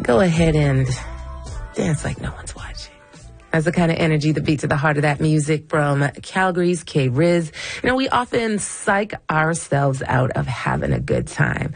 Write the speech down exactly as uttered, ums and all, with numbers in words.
go ahead and dance like no one's watching. That's the kind of energy that beats at the heart of that music from Calgary's K-Riz. You know, we often psych ourselves out of having a good time.